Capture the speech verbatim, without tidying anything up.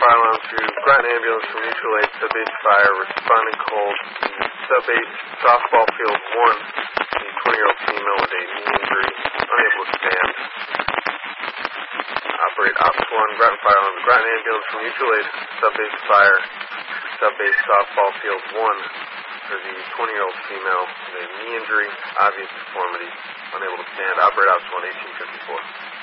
fire alarm to Groton Ambulance from mutual aid, sub-base fire, responding called sub-base softball field one, the twenty-year-old female with a knee injury, unable to stand. Operate Ops one, Groton fire alarm to Groton Ambulance from mutual aid, sub-base fire, sub-base softball field one for the twenty-year-old female with a knee injury, obvious deformity, unable to stand. Operate Ops one, eighteen fifty-four.